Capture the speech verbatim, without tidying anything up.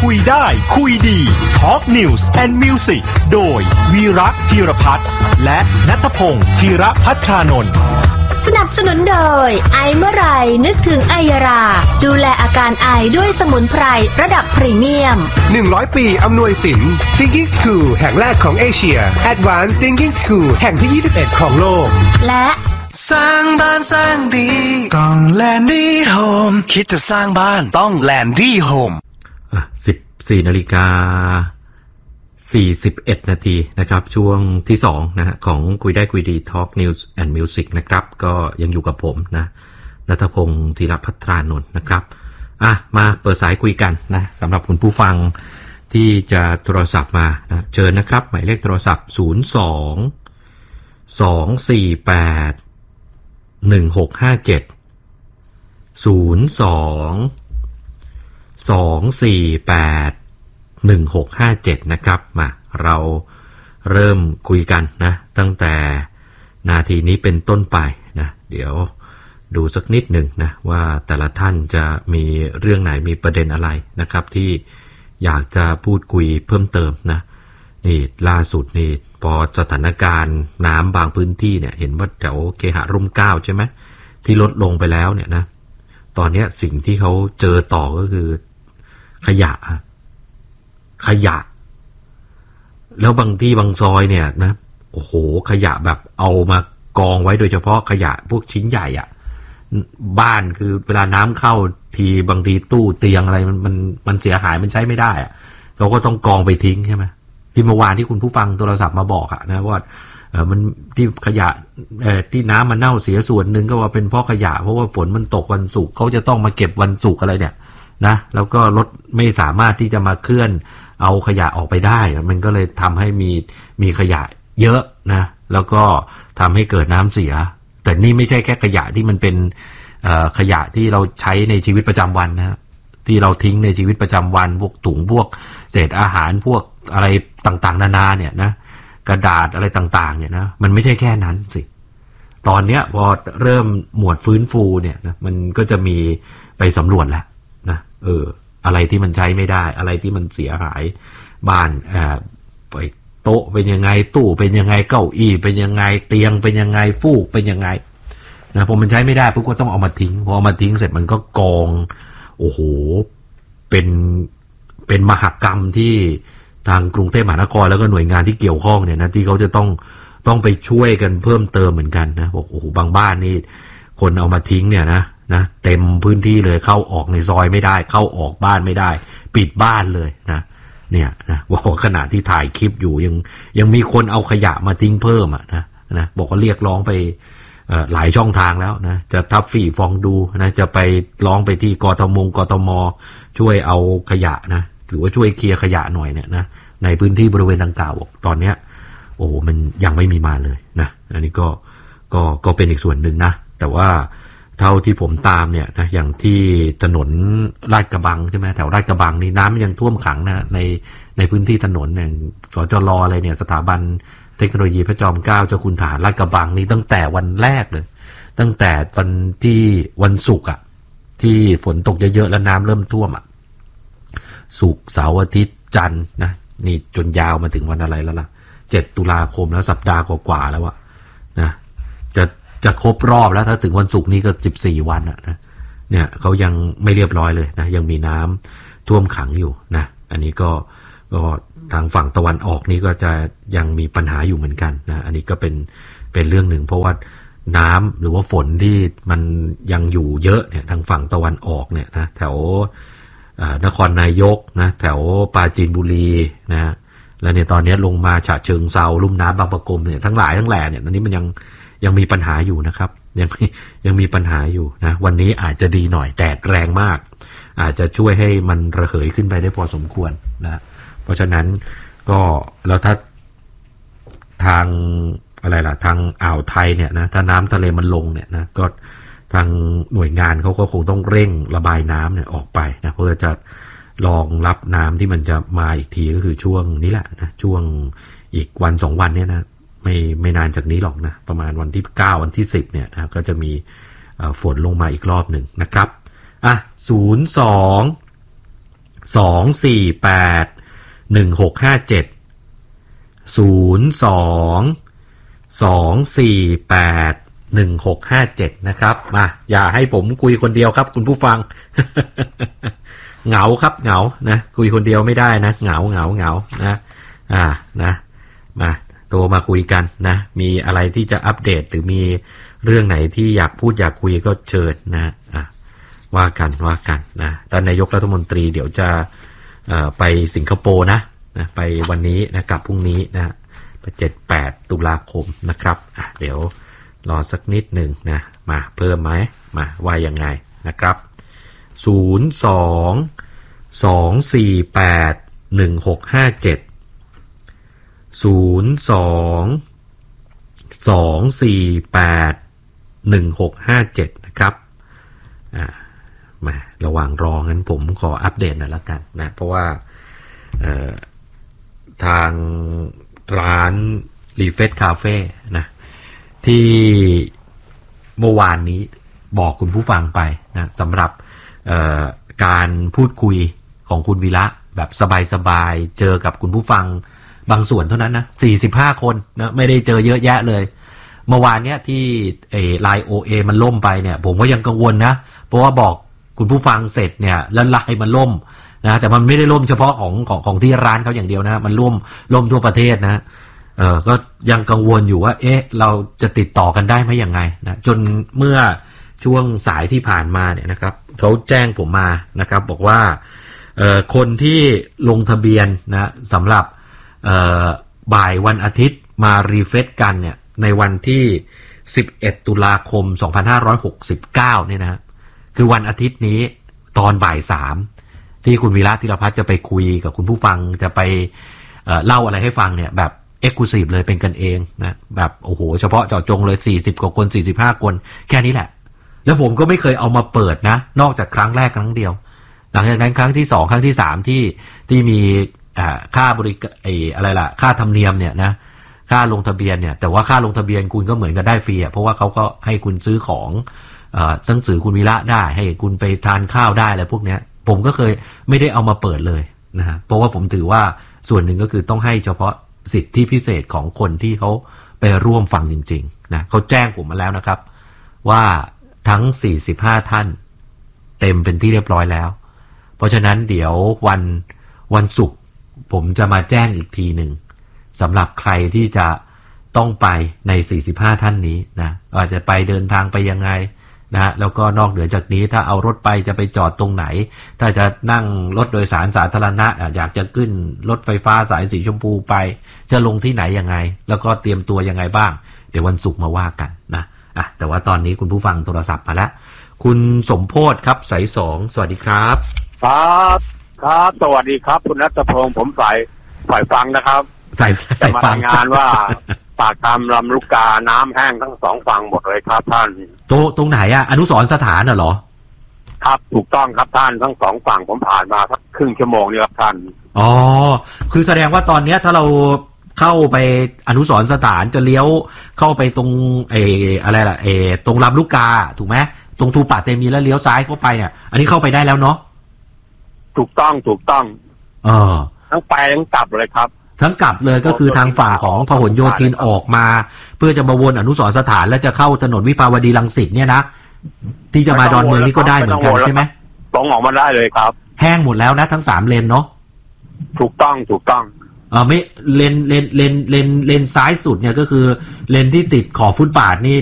คุยได้คุยดี Talk News and Music โดยวีระธีรพัฒน์และณัฐพงศ์ธีรภัทรานนท์สนับสนุนโดยไอเมื่อไรนึกถึงไอยาราดูแลอาการไอด้วยสมุนไพรระดับพรีเมียมหนึ่งร้อยปีอำนวยสิน Thinking School แห่งแรกของเอเชีย Advanced Thinking School แห่งที่ยี่สิบเอ็ดของโลกและสร้างบ้านสร้างดีต้องแลนดี้โฮมคิดจะสร้างบ้านต้องแลนดี้โฮมอ่ะสิบสี่นาฬิกาสี่สิบเอ็ดนาทีนะครับช่วงที่สองนะฮะของคุยได้คุยดี Talk News and Music นะครับก็ยังอยู่กับผมนะณัฐพงศ์ธีรภัทรานนท์นะครับอ่ะมาเปิดสายคุยกันนะสำหรับคุณผู้ฟังที่จะโทรศัพท์มานะเชิญนะครับหมายเลขโทรศัพท์ศูนย์ สอง สอง สี่ แปด หนึ่ง หก ห้า เจ็ด ศูนย์ สอง สอง สี่ แปด หนึ่ง หก ห้า เจ็ดนะครับมาเราเริ่มคุยกันนะตั้งแต่นาทีนี้เป็นต้นไปนะเดี๋ยวดูสักนิดหนึ่งนะว่าแต่ละท่านจะมีเรื่องไหนมีประเด็นอะไรนะครับที่อยากจะพูดคุยเพิ่มเติมนะนี่ล่าสุดนี่พอสถานการณ์น้ำบางพื้นที่เนี่ยเห็นว่าแถวเคหะร่มเกล้าใช่ไหมที่ลดลงไปแล้วเนี่ยนะตอนนี้สิ่งที่เขาเจอต่อก็คือขยะขยะแล้วบางที่บางซอยเนี่ยนะโอ้โหขยะแบบเอามากองไว้โดยเฉพาะขยะพวกชิ้นใหญ่อ่ะบ้านคือเวลาน้ำเข้าทีบางทีตู้เตียงอะไรมันมันมันเสียหายมันใช้ไม่ได้อ่ะเขาก็ต้องกองไปทิ้งใช่ไหมที่เมื่อวานที่คุณผู้ฟังโทรศัพท์มาบอกอะนะว่าเออมันที่ขยะเอ่อที่น้ำมันเน่าเสียส่วนหนึ่งก็ว่าเป็นเพราะขยะเพราะว่าฝนมันตกวันศุกร์เขาจะต้องมาเก็บวันศุกร์อะไรเนี่ยนะแล้วก็รถไม่สามารถที่จะมาเคลื่อนเอาขยะออกไปได้มันก็เลยทำให้มีมีขยะเยอะนะแล้วก็ทำให้เกิดน้ำเสียแต่นี่ไม่ใช่แค่ขยะที่มันเป็นเอ่อขยะที่เราใช้ในชีวิตประจำวันนะที่เราทิ้งในชีวิตประจำวันพวกถุงพวกเศษอาหารพวกอะไรต่างๆนานาเนี่ยนะกระดาษอะไรต่างๆเนี่ยนะมันไม่ใช่แค่นั้นสิตอนเนี้ยพอเริ่มหมวดฟื้นฟูเนี่ยนะมันก็จะมีไปสำรวจแล้วนะเอออะไรที่มันใช้ไม่ได้อะไรที่มันเสียหายบ้านเอ่อไปโต๊ะเป็นยังไงตู้เป็นยังไงเก้าอี้เป็นยังไงเตียงเป็นยังไงฟูกเป็นยังไงนะพอมันใช้ไม่ได้ปุ๊บก็ต้องเอามาทิ้งพอเอามาทิ้งเสร็จมันก็กองโอ้โหเป็นเป็นมหกรรมที่ทางกรุงเทพมหานครแล้วก็หน่วยงานที่เกี่ยวข้องเนี่ยนะที่เขาจะต้องต้องไปช่วยกันเพิ่มเติมเหมือนกันนะบอกโอ้โหบางบ้านนี่คนเอามาทิ้งเนี่ยนะนะเต็มพื้นที่เลยเข้าออกในซอยไม่ได้เข้าออกบ้านไม่ได้ปิดบ้านเลยนะเนี่ยนะว่าขณะที่ถ่ายคลิปอยู่ยังยังมีคนเอาขยะมาทิ้งเพิ่มอ่ะนะนะบอกว่าเรียกร้องไปหลายช่องทางแล้วนะจะทับฟี่ฟองดูนะจะไปร้องไปที่กทมกทมช่วยเอาขยะนะหรือว่าช่วยเคลียร์ขยะหน่อยเนี่ยนะในพื้นที่บริเวณดังกล่าวตอนเนี้ยโอ้มันยังไม่มีมาเลยนะอันนี้ก็ก็ก็เป็นอีกส่วนหนึ่งนะแต่ว่าเท่าที่ผมตามเนี่ยนะอย่างที่ถนนลาดกระบังใช่ไหมแถวลาดกระบังนี่น้ำยังท่วมขังนะในในพื้นที่ถนนอย่างสจรอะไรเนี่ยสถาบันเทคโนโลยีพระจอมเกล้าเจ้าคุณทหารลาดกระบังนี่ตั้งแต่วันแรกเลยตั้งแต่วันที่วันศุกร์อ่ะที่ฝนตกเยอะๆแล้วน้ำเริ่มท่วมอ่ะศุกร์เสาร์อาทิตย์จันทร์นะนี่จนยาวมาถึงวันอะไรแล้วล่ะเจ็ดตุลาคมแล้วสัปดาห์กว่าๆแล้วอ่ะนะจะจะครบรอบแล้วถ้าถึงวันศุกร์นี้ก็สิบสี่วันอ่ะนะเนี่ยเขายังไม่เรียบร้อยเลยนะยังมีน้ำท่วมขังอยู่นะอันนี้ก็ก็ทางฝั่งตะวันออกนี่ก็จะยังมีปัญหาอยู่เหมือนกันนะอันนี้ก็เป็นเป็นเรื่องหนึ่งเพราะว่าน้ำหรือว่าฝนที่มันยังอยู่เยอะเนี่ยทางฝั่งตะวันออกเนี่ยนะแถวนครนายกนะแถวปราจีนบุรีนะแล้วเนี่ยตอนนี้ลงมาฉะเชิงเทราลุ่มน้ำบางปะกงเนี่ยทั้งหลายทั้งแหล่เนี่ยตอนนี้มันยังยังมีปัญหาอยู่นะครับยังยังมีปัญหาอยู่นะวันนี้อาจจะดีหน่อยแดดแรงมากอาจจะช่วยให้มันระเหยขึ้นไปได้พอสมควรนะเพราะฉะนั้นก็แล้วถ้าทางอะไรล่ะทางอ่าวไทยเนี่ยนะถ้าน้ำทะเลมันลงเนี่ยนะก็ทางหน่วยงานเขาก็คงต้องเร่งระบายน้ำเนี่ยออกไปนะเพื่อจะรองรับน้ำที่มันจะมาอีกทีก็คือช่วงนี้แหละนะช่วงอีกวันสองวันเนี่ยนะไม่ไม่นานจากนี้หรอกนะประมาณวันที่เก้าวันที่สิบเนี่ยนะก็จะมีฝนลงมาอีกรอบหนึ่งนะครับอ่ะศูนย์ สองสองสี่แปดหนึ่งหกห้าเจ็ดศูนย์สองสองสี่แปดหนึ่งหกห้าเจ็ดนะครับมาอย่าให้ผมคุยคนเดียวครับคุณผู้ฟัง เหงาครับเหงานะคุยคนเดียวไม่ได้นะเหงาเหงาเหงานะอ่านะมาโทรมาคุยกันนะมีอะไรที่จะอัปเดตหรือมีเรื่องไหนที่อยากพูดอยากคุยก็เชิญนะอ่ะว่ากันว่ากันนะท่านนายกรัฐมนตรีเดี๋ยวจะเอ่อไปสิงคโปร์นะนะไปวันนี้นะกลับพรุ่งนี้นะไปเจ็ดแปดตุลาคมนะครับอ่ะเดี๋ยวรอสักนิดหนึ่งนะมาเพิ่มไหมมาว่ายังไงนะครับศูนย์สองสองสี่แปดหนึ่งหกห้าเจ็ดศูนย์สองสองสี่แปดหนึ่งหกห้าเจ็ดนะครับอ่ามาระหว่างรองั้นผมขออัปเดตหน่อยละกันนะเพราะว่าเอ่อทางร้านรีเฟรชคาเฟ่นะที่เมื่อวานนี้บอกคุณผู้ฟังไปนะสำหรับการพูดคุยของคุณวีระแบบสบายๆเจอกับคุณผู้ฟังบางส่วนเท่านั้นนะสี่สิบห้าคนนะไม่ได้เจอเยอะแยะเลยเมื่อวานเนี้ยที่ไอ้ ไลน์ โอ เอ มันล่มไปเนี่ยผมก็ยังกังวลนะเพราะว่าบอกคุณผู้ฟังเสร็จเนี่ยแล้ว ไลน์ มันล่มนะแต่มันไม่ได้ล่มเฉพาะของของของที่ร้านเขาอย่างเดียวนะมันล่มล่มทั่วประเทศนะเออก็ยังกังวลอยู่ว่าเอ๊ะเราจะติดต่อกันได้ไหมยังไงนะจนเมื่อช่วงสายที่ผ่านมาเนี่ยนะครับเขาแจ้งผมมานะครับบอกว่าเอ่อคนที่ลงทะเบียนนะสำหรับเอ่อบ่ายวันอาทิตย์มารีเฟรชกันเนี่ยในวันที่สิบเอ็ดตุลาคมสองพันห้าร้อยหกสิบเก้าเนี่ยนะคือวันอาทิตย์นี้ตอนบ่ายสามที่คุณวีระธีรพัฒน์จะไปคุยกับคุณผู้ฟังจะไปเอ่อเล่าอะไรให้ฟังเนี่ยแบบเอ็กซ์คลูซีฟเลยเป็นกันเองนะแบบโอ้โหเฉพาะเจาะจงเลยสี่สิบกว่าคนสี่สิบห้าคนแค่นี้แหละแล้วผมก็ไม่เคยเอามาเปิดนะนอกจากครั้งแรกครั้งเดียวหลังจากนั้นครั้งที่สองครั้งที่สามที่ที่มีอ่าค่าบริการไอ้อะไรล่ะค่าธรรมเนียมเนี่ยนะค่าลงทะเบียนเนี่ยแต่ว่าค่าลงทะเบียนคุณก็เหมือนกับได้ฟรีอ่ะเพราะว่าเขาก็ให้คุณซื้อของเอ่อหนังสือคุณวีระได้ให้คุณไปทานข้าวได้อะไรพวกเนี้ยผมก็เคยไม่ได้เอามาเปิดเลยนะฮะเพราะว่าผมถือว่าส่วนหนึ่งก็คือต้องให้เฉพาะสิทธิพิเศษของคนที่เขาไปร่วมฟังจริงๆนะเขาแจ้งผมมาแล้วนะครับว่าทั้งสี่สิบห้าท่านเต็มเป็นที่เรียบร้อยแล้วเพราะฉะนั้นเดี๋ยววันวันศุกร์ผมจะมาแจ้งอีกทีหนึ่งสำหรับใครที่จะต้องไปในสี่สิบห้าท่านนี้นะว่าจะไปเดินทางไปยังไงนะแล้วก็นอกเหนือจากนี้ถ้าเอารถไปจะไปจอดตรงไหนถ้าจะนั่งรถโดยสารสาธารณะอยากจะขึ้นรถไฟฟ้าสายสีชมพูไปจะลงที่ไหนยังไงแล้วก็เตรียมตัวยังไงบ้างเดี๋ยววันศุกร์มาว่ากันนะอ่ะแต่ว่าตอนนี้คุณผู้ฟังโทรศัพท์มาแล้วคุณสมโพธิ์ครับสายสองสวัสดีครับครับครับสวัสดีครับคุณณัฐพงศ์ผมฝ่ายฝ่ายฟังนะครับสายสายฟังงานว่าปากคำลำลูกกาน้ำแห้งทั้งสองฝั่งหมดเลยครับท่านตรงตรงไหนอะอนุสรณ์สถานน่ะเหรอครับถูกต้องครับท่านทั้งสองฝั่งผมผ่านมาสักครึ่งชั่วโมงนี่ครับท่านอ๋อคือแสดงว่าตอนเนี้ยถ้าเราเข้าไปอนุสรณ์สถานจะเลี้ยวเข้าไปตรงเอออะไรล่ะเออตรงลำลูกกาถูกไหมตรงทูปะเตมีแล้วเลี้ยวซ้ายเข้าไปเนี่ยอันนี้เข้าไปได้แล้วเนาะถูกต้องถูกต้องเออทั้งไปทั้งกลับเลยครับทั้งกลับเลยก็คือทางฝั่งของพหลโยธินออกมาเพื่อจะมาวนอนุสรณ์สถานแล้วจะเข้าถนนวิภาวดีรังสิตเนี่ยนะที่จะมาดอนเมืองนี่ก็ได้เหมือนกันใช่ไหมตรงออกมาได้เลยครับแห้งหมดแล้วนะทั้งสามเลนเนาะถูกต้องถูกต้องเออไม่เลนเลนเลนเลนเลนซ้ายสุดเนี่ยก็คือเลนที่ติดขอบฟุตบาทนี่